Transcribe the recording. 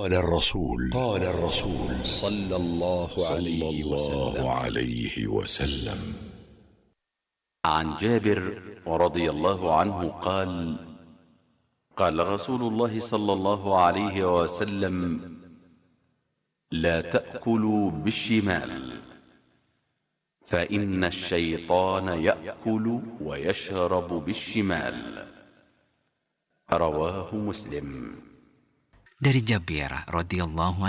قال الرسول صلى الله عليه وسلم. عن جابر رضي الله عنه قال: قال رسول الله صلى الله عليه وسلم: لا تأكلوا بالشمال، فإن الشيطان يأكل ويشرب بالشمال. رواه مسلم. Dari Jabir radhiyallahu